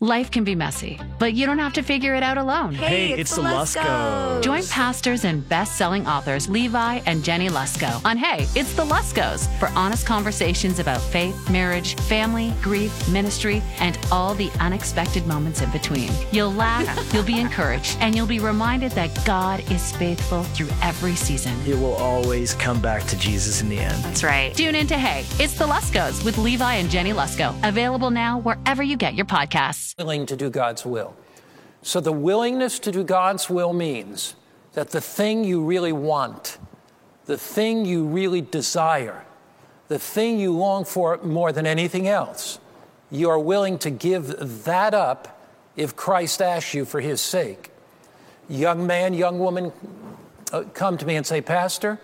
Life can be messy, but you don't have to figure it out alone. Hey, it's the Luskos. Join pastors and best-selling authors Levi and Jenny Lusko on Hey, It's the Luskos for honest conversations about faith, marriage, family, grief, ministry, and all the unexpected moments in between. You'll laugh, you'll be encouraged, and you'll be reminded that God is faithful through every season. It will always come back to Jesus in the end. That's right. Tune in to Hey, It's the Luskos with Levi and Jenny Lusko. Available now wherever you get your podcasts. Willing to do God's will. So the willingness to do God's will means that the thing you really want, the thing you really desire, the thing you long for more than anything else, you are willing to give that up if Christ asks you for his sake. Young man, young woman come to me and say, Pastor,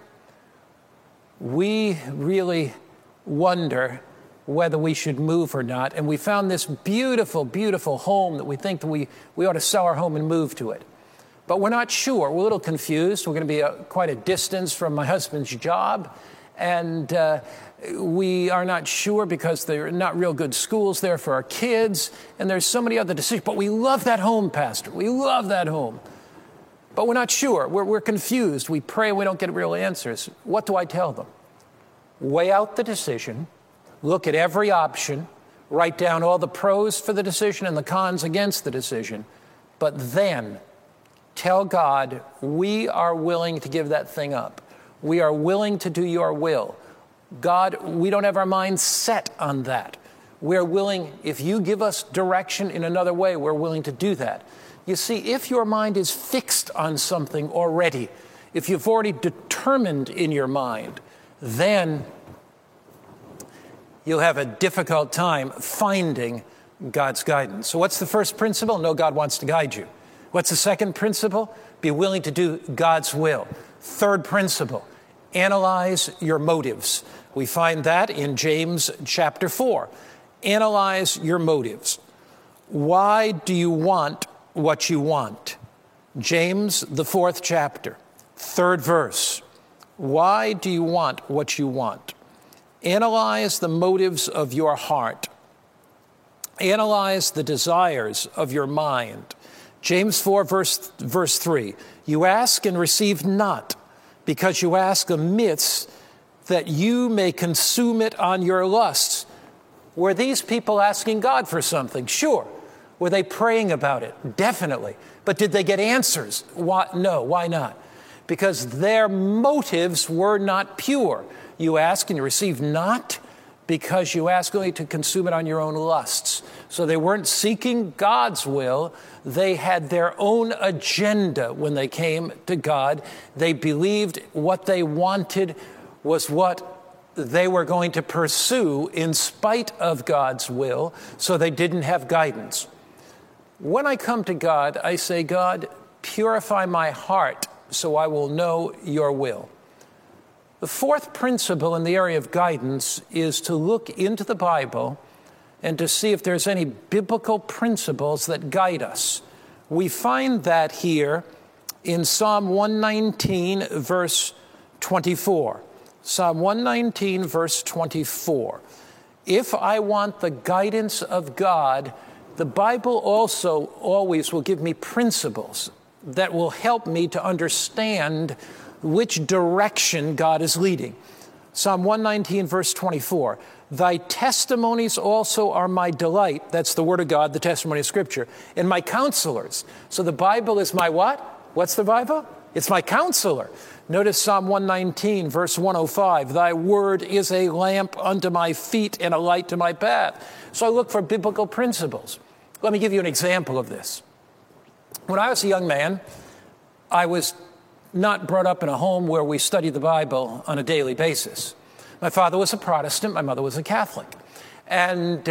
we really wonder whether we should move or not. And we found this beautiful, beautiful home that we think that we ought to sell our home and move to it. But we're not sure. We're a little confused. We're going to be quite a distance from my husband's job. And we are not sure because there are not real good schools there for our kids. And there's so many other decisions. But we love that home, Pastor. We love that home. But we're not sure. We're confused. We pray and we don't get real answers. What do I tell them? Weigh out the decision. Look at every option, write down all the pros for the decision and the cons against the decision, but then tell God, we are willing to give that thing up. We are willing to do your will. God, we don't have our minds set on that. We're willing, if you give us direction in another way, we're willing to do that. You see, if your mind is fixed on something already, if you've already determined in your mind, then you'll have a difficult time finding God's guidance. So what's the first principle? Know God wants to guide you. What's the second principle? Be willing to do God's will. Third principle, analyze your motives. We find that in James chapter 4. Analyze your motives. Why do you want what you want? James, the 4th chapter, 3rd verse. Why do you want what you want? Analyze the motives of your heart. Analyze the desires of your mind. James 4, verse 3. You ask and receive not, because you ask amiss, that you may consume it on your lusts. Were these people asking God for something? Sure. Were they praying about it? Definitely. But did they get answers? No. Why not? Because their motives were not pure. You ask and you receive not because you ask only to consume it on your own lusts. So they weren't seeking God's will. They had their own agenda when they came to God. They believed what they wanted was what they were going to pursue in spite of God's will, so they didn't have guidance. When I come to God, I say, God, purify my heart so I will know your will. The fourth principle in the area of guidance is to look into the Bible and to see if there's any biblical principles that guide us. We find that here in Psalm 119, verse 24. Psalm 119, verse 24. If I want the guidance of God, the Bible also always will give me principles that will help me to understand which direction God is leading. Psalm 119, verse 24. Thy testimonies also are my delight. That's the word of God, the testimony of Scripture. And my counselors. So the Bible is my what? What's the Bible? It's my counselor. Notice Psalm 119, verse 105. Thy word is a lamp unto my feet and a light to my path. So I look for biblical principles. Let me give you an example of this. When I was a young man, I was not brought up in a home where we studied the Bible on a daily basis. My father was a Protestant, my mother was a Catholic. And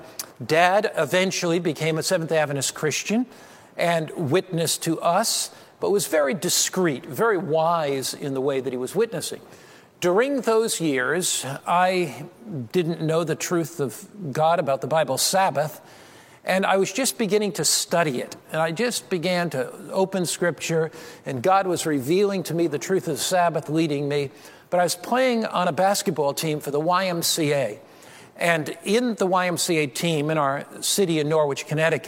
Dad eventually became a Seventh-day Adventist Christian and witnessed to us, but was very discreet, very wise in the way that he was witnessing. During those years, I didn't know the truth of God about the Bible Sabbath, and I was just beginning to study it. And I just began to open Scripture, and God was revealing to me the truth of the Sabbath, leading me. But I was playing on a basketball team for the YMCA. And in the YMCA team in our city in Norwich, Connecticut,